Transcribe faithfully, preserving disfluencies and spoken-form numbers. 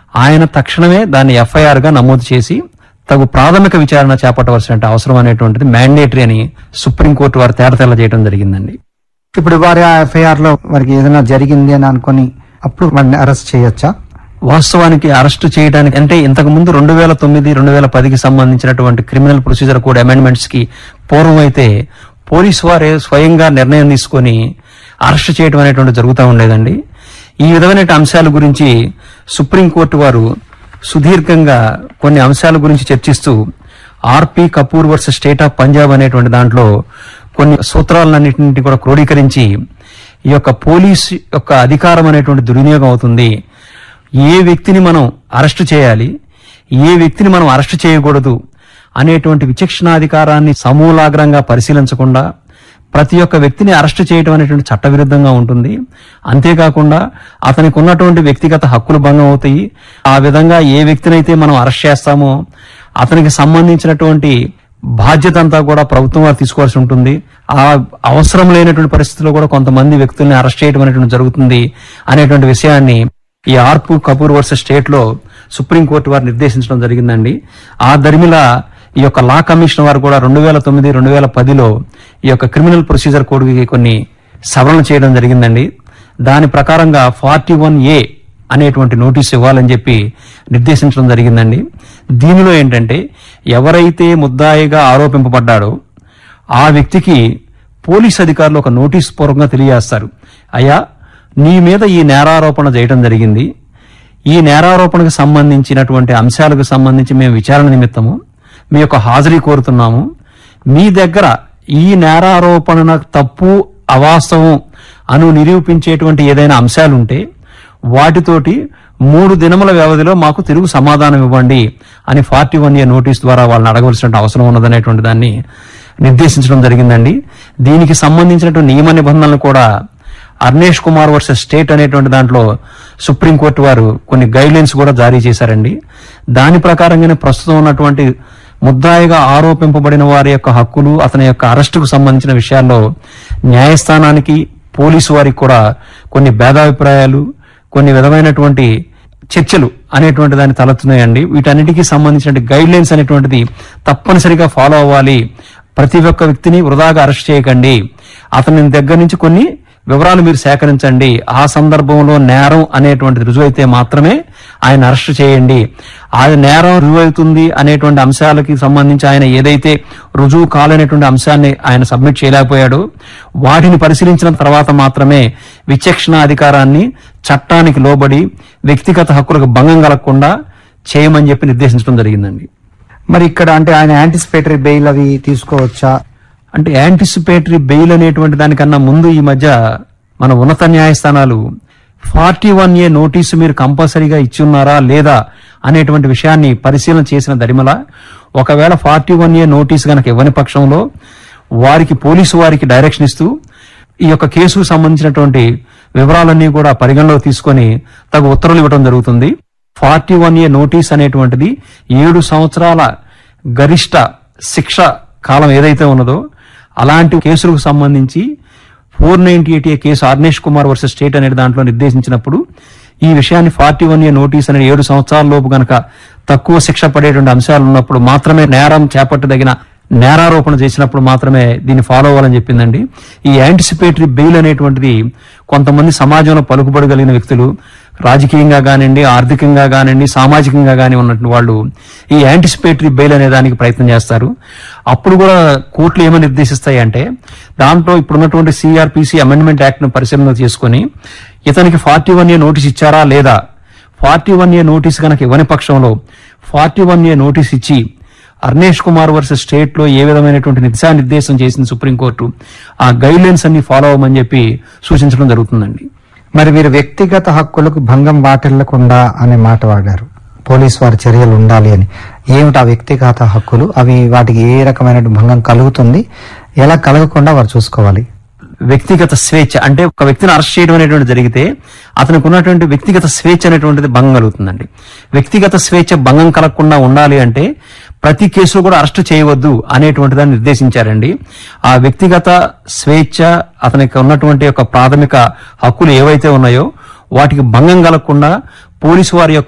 ఆయన తక్షణమే దాన్ని ఎఫ్ఐఆర్ గా నమోదు చేసి తగు ప్రాథమిక విచారణ చేపట్టవలసిన అవసరం అనేటువంటిది మ్యాండేటరీ అని సుప్రీంకోర్టు వారు తేటతెల్ల చేయడం జరిగిందండి. ఇప్పుడు వారి ఆ ఎఫ్ఐఆర్ లో వారికి ఏదైనా జరిగింది అని అనుకుని అప్పుడు వారిని అరెస్ట్ చేయొచ్చా? వాస్తవానికి అరెస్టు చేయడానికి అంటే ఇంతకు ముందు రెండు వేల తొమ్మిది రెండు వేల పదికి సంబంధించినటువంటి క్రిమినల్ ప్రొసీజర్ కోడ్ అమెండ్మెంట్స్ కి పూర్వం అయితే పోలీసు వారే స్వయంగా నిర్ణయం తీసుకుని అరెస్టు చేయడం అనేటువంటి జరుగుతూ ఉండేదండి. ఈ విధమైన అంశాల గురించి సుప్రీంకోర్టు వారు సుదీర్ఘంగా కొన్ని అంశాల గురించి చర్చిస్తూ ఆర్పి Kapoor versus state of Punjab అనేటువంటి దాంట్లో కొన్ని సూత్రాలన్నింటినీ కూడా క్రోడీకరించి ఈ యొక్క పోలీస్ యొక్క అధికారం అనేటువంటి దుర్వినియోగం అవుతుంది, ఏ వ్యక్తిని మనం అరెస్టు చేయాలి, ఏ వ్యక్తిని మనం అరెస్టు చేయకూడదు అనేటువంటి విచక్షణాధికారాన్ని సమూలాగ్రంగా పరిశీలించకుండా ప్రతి ఒక్క వ్యక్తిని అరెస్టు చేయడం అనేటువంటి చట్టవిరుద్ధంగా ఉంటుంది. అంతేకాకుండా అతనికి ఉన్నటువంటి వ్యక్తిగత హక్కులు భంగం అవుతాయి. ఆ విధంగా ఏ వ్యక్తినైతే మనం అరెస్ట్ చేస్తామో అతనికి సంబంధించినటువంటి బాధ్యత అంతా కూడా ప్రభుత్వం వారు తీసుకోవాల్సి ఉంటుంది. ఆ అవసరం లేనటువంటి పరిస్థితుల్లో కూడా కొంతమంది వ్యక్తుల్ని అరెస్ట్ చేయడం అనేటువంటి జరుగుతుంది అనేటువంటి విషయాన్ని ఈ ఆర్పు కపూర్ వర్సెస్ స్టేట్ లో సుప్రీంకోర్టు వారు నిర్దేశించడం జరిగిందండి. ఆ దరిమిలా ఈ యొక్క లా కమిషన్ వారు కూడా రెండు వేల తొమ్మిది రెండు వేల పదిలో ఈ యొక్క క్రిమినల్ ప్రొసీజర్ కోడ్ కి కొన్ని సవరణ చేయడం జరిగిందండి. దాని ప్రకారంగా ఫార్టీ వన్ ఏ అనేటువంటి నోటీస్ ఇవ్వాలని చెప్పి నిర్దేశించడం జరిగిందండి. దీనిలో ఏంటంటే ఎవరైతే ముద్దాయిగా ఆరోపింపబడ్డాడో ఆ వ్యక్తికి పోలీస్ అధికారులు ఒక నోటీస్ పూర్వకంగా తెలియజేస్తారు. అయ్యా, నీ మీద ఈ నేరారోపణ చేయడం జరిగింది, ఈ నేరారోపణకు సంబంధించినటువంటి అంశాలకు సంబంధించి మేము విచారణ నిమిత్తము మీ యొక్క హాజరీ కోరుతున్నాము. మీ దగ్గర ఈ నేరారోపణ తప్పు అవాస్తవం అను నిరూపించేటువంటి ఏదైనా అంశాలుంటే వాటితోటి మూడు దినముల వ్యవధిలో మాకు తిరుగు సమాధానం ఇవ్వండి అని ఫార్టీ వన్ ఏ నోటీస్ ద్వారా వాళ్ళని అడగవలసిన అవసరం ఉన్నదనేటువంటి దాన్ని నిర్దేశించడం జరిగిందండి. దీనికి సంబంధించినటువంటి నియమ నిబంధనలు కూడా అర్నేష్ కుమార్ వర్సెస్ స్టేట్ అనేటువంటి దాంట్లో సుప్రీంకోర్టు వారు కొన్ని గైడ్ లైన్స్ కూడా జారీ చేశారండి. దాని ప్రకారంగానే ప్రస్తుతం ఉన్నటువంటి ముద్దాయిగా ఆరోపింపబడిన వారి యొక్క హక్కులు, అతని యొక్క అరెస్టుకు సంబంధించిన విషయాల్లో న్యాయస్థానానికి పోలీసు వారికి కూడా కొన్ని భేదాభిప్రాయాలు, కొన్ని విధమైనటువంటి చర్చలు అనేటువంటి దాన్ని తలెత్తున్నాయండి. వీటన్నిటికీ సంబంధించిన గైడ్ లైన్స్ అనేటువంటిది తప్పనిసరిగా ఫాలో అవ్వాలి. ప్రతి ఒక్క వ్యక్తిని వృధాగా అరెస్ట్ చేయకండి, అతని దగ్గర నుంచి కొన్ని వివరాలు మీరు సేకరించండి. ఆ సందర్భంలో నేరం అనేటువంటి రుజువు అయితే మాత్రమే ఆయన అరెస్ట్ చేయండి. ఆ నేరం రుజువు అవుతుంది అనేటువంటి అంశాలకి సంబంధించి ఆయన ఏదైతే రుజువు కాలనేటువంటి అంశాన్ని ఆయన సబ్మిట్ చేయలేకపోయాడో వాటిని పరిశీలించిన తర్వాత మాత్రమే విచక్షణ అధికారాన్ని చట్టానికి లోబడి వ్యక్తిగత హక్కులకు భంగం కలగకుండా చేయమని చెప్పి నిర్దేశించడం జరిగిందండి. మరి ఇక్కడ అంటే ఆయన యాంటిసిపేటరీ బెయిల్ అవి తీసుకోవచ్చా? అంటే యాంటిసిపేటరీ బెయిల్ అనేటువంటి దానికన్నా ముందు ఈ మధ్య మన ఉన్నత న్యాయస్థానాలు ఫార్టీ వన్ ఏ నోటీసు మీరు కంపల్సరీగా ఇచ్చున్నారా లేదా అనేటువంటి విషయాన్ని పరిశీలన చేసిన దరిమల ఒకవేళ ఫార్టీ వన్ ఏ నోటీసు గనక ఇవ్వని పక్షంలో వారికి పోలీసు వారికి డైరెక్షన్ ఇస్తూ ఈ యొక్క కేసుకు సంబంధించినటువంటి వివరాలన్నీ కూడా పరిగణలోకి తీసుకొని తగు ఉత్తర్వులు ఇవ్వడం జరుగుతుంది. ఫార్టీ వన్ ఏ నోటీస్ అనేటువంటిది ఏడు సంవత్సరాల గరిష్ట శిక్ష కాలం ఏదైతే ఉన్నదో అలాంటి కేసులకు సంబంధించి ఫోర్ నైన్టీ ఎయిట్ ఏ case Arnesh Kumar versus state అనే దాంట్లో నిర్దేశించినప్పుడు ఈ విషయాన్ని ఫార్టీ వన్ ఏ నోటీస్ అనే ఏడు సంవత్సరాల లోపు గనక తక్కువ శిక్ష పడేటువంటి అంశాలు ఉన్నప్పుడు మాత్రమే నేరం చేపట్టదగిన నేరారోపణ చేసినప్పుడు మాత్రమే దీన్ని ఫాలో అవ్వాలని చెప్పిందండి. ఈ యాంటిసిపేటరీ బెయిల్ అనేటువంటిది కొంతమంది సమాజంలో పలుకుబడగలిగిన వ్యక్తులు రాజకీయంగా కానివ్వండి, ఆర్థికంగా కానివ్వండి, సామాజికంగా కానీ ఉన్నటువంటి వాళ్ళు ఈ యాంటిసిపేటరీ బెయిల్ అనే దానికి ప్రయత్నం చేస్తారు. అప్పుడు కూడా కోర్టులు ఏమని నిర్దేశిస్తాయి అంటే దాంట్లో ఇప్పుడున్నటువంటి సిఆర్పిసి అమెండ్మెంట్ యాక్ట్ ను పరిశీలన చేసుకుని ఇతనికి ఫార్టీ వన్ ఏ నోటీస్ ఇచ్చారా లేదా, ఫార్టీ వన్ ఏ నోటీస్ కనుక ఇవ్వని పక్షంలో ఫార్టీ వన్ ఏ నోటీస్ ఇచ్చి అర్నేష్ కుమార్ వర్సెస్ స్టేట్ లో ఏ విధమైనటువంటి దిశానిర్దేశం చేసింది సుప్రీంకోర్టు ఆ గైడ్ లైన్స్ అన్ని ఫాలో అవ్వమని చెప్పి సూచించడం జరుగుతుందండి. మరి వీరు వ్యక్తిగత హక్కులకు భంగం వాటిల్లకుండా అనే మాట వాడారు, పోలీసు వారి చర్యలు ఉండాలి అని. ఏమిటి ఆ వ్యక్తిగత హక్కులు? అవి వాటికి ఏ రకమైన భంగం కలుగుతుంది, ఎలా కలగకుండా వారు చూసుకోవాలి? వ్యక్తిగత స్వేచ్ఛ అంటే ఒక వ్యక్తిని అరెస్ట్ చేయడం అనేటువంటి జరిగితే అతనికి ఉన్నటువంటి వ్యక్తిగత స్వేచ్ఛ అనేటువంటిది భంగం కలుగుతుందండి. వ్యక్తిగత స్వేచ్ఛ భంగం కలగకుండా ఉండాలి అంటే ప్రతి కేసులో కూడా అరెస్టు చేయవద్దు అనేటువంటి దాన్ని నిర్దేశించారండి. ఆ వ్యక్తిగత స్వేచ్ఛ అతనికి ఉన్నటువంటి యొక్క ప్రాథమిక హక్కులు ఏవైతే ఉన్నాయో వాటికి భంగం కలగకుండా పోలీసు వారి యొక్క